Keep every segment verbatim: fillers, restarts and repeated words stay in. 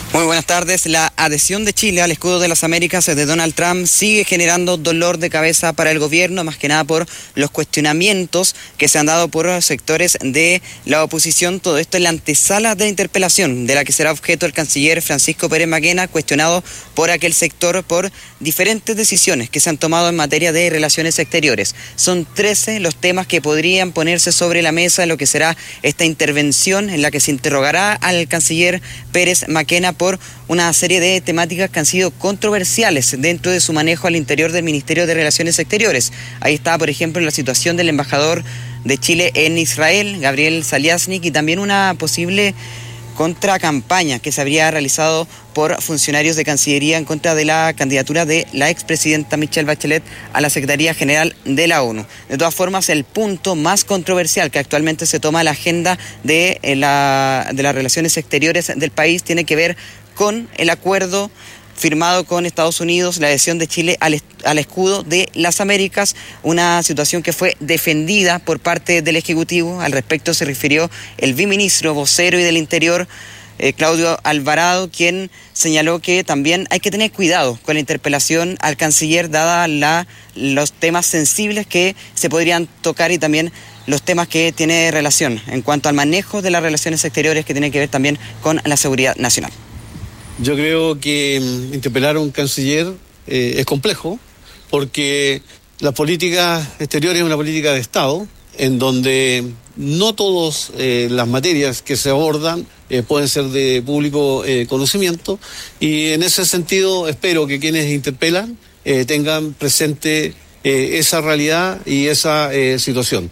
Muy buenas tardes. La adhesión de Chile al escudo de las Américas de Donald Trump sigue generando dolor de cabeza para el gobierno, más que nada por los cuestionamientos que se han dado por sectores de la oposición. Todo esto en la antesala de la interpelación de la que será objeto el canciller Francisco Pérez Mackenna, cuestionado por aquel sector por diferentes decisiones que se han tomado en materia de relaciones exteriores. Son trece los temas que podrían ponerse sobre la mesa en lo que será esta intervención en la que se interrogará al canciller Pérez Mackenna por una serie de temáticas que han sido controversiales dentro de su manejo al interior del Ministerio de Relaciones Exteriores. Ahí está, por ejemplo, la situación del embajador de Chile en Israel, Gabriel Saliasnik, y también una posible contracampaña que se habría realizado por funcionarios de Cancillería en contra de la candidatura de la expresidenta Michelle Bachelet a la Secretaría General de la ONU. De todas formas, el punto más controversial que actualmente se toma a la agenda de, la, de las relaciones exteriores del país tiene que ver con el acuerdo firmado con Estados Unidos, la adhesión de Chile al, al escudo de las Américas, una situación que fue defendida por parte del Ejecutivo. Al respecto se refirió el viceministro, vocero y del Interior, eh, Claudio Alvarado, quien señaló que también hay que tener cuidado con la interpelación al canciller, dada la, los temas sensibles que se podrían tocar y también los temas que tiene relación en cuanto al manejo de las relaciones exteriores que tiene que ver también con la seguridad nacional. Yo creo que interpelar a un canciller eh, es complejo, porque la política exterior es una política de Estado, en donde no todas eh, las materias que se abordan eh, pueden ser de público eh, conocimiento, y en ese sentido espero que quienes interpelan eh, tengan presente eh, esa realidad y esa eh, situación.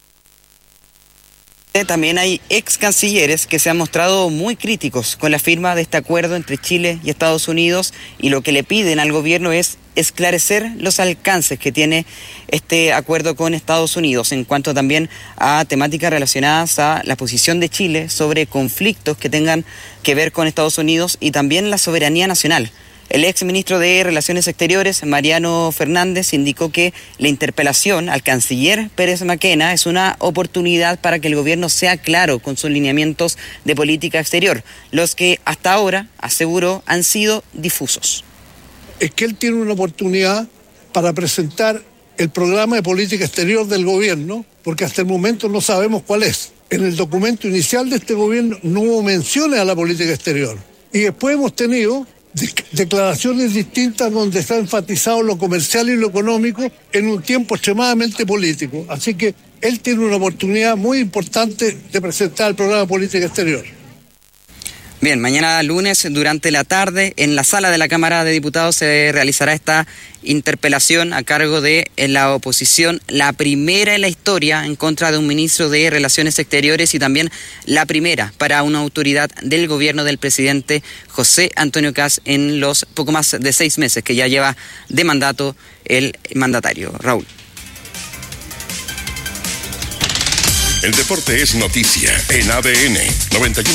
También hay ex cancilleres que se han mostrado muy críticos con la firma de este acuerdo entre Chile y Estados Unidos, y lo que le piden al gobierno es esclarecer los alcances que tiene este acuerdo con Estados Unidos en cuanto también a temáticas relacionadas a la posición de Chile sobre conflictos que tengan que ver con Estados Unidos y también la soberanía nacional. El ex ministro de Relaciones Exteriores, Mariano Fernández, indicó que la interpelación al canciller Pérez Mackenna es una oportunidad para que el gobierno sea claro con sus lineamientos de política exterior, los que hasta ahora, aseguró, han sido difusos. Es que él tiene una oportunidad para presentar el programa de política exterior del gobierno, porque hasta el momento no sabemos cuál es. En el documento inicial de este gobierno no hubo menciones a la política exterior. Y después hemos tenido declaraciones distintas donde está enfatizado lo comercial y lo económico en un tiempo extremadamente político. Así que él tiene una oportunidad muy importante de presentar el programa de política exterior. Bien, mañana lunes durante la tarde en la sala de la Cámara de Diputados se realizará esta interpelación a cargo de la oposición, la primera en la historia en contra de un ministro de Relaciones Exteriores y también la primera para una autoridad del gobierno del presidente José Antonio Kast en los poco más de seis meses que ya lleva de mandato el mandatario. Raúl. El deporte es noticia en A D N noventa y uno.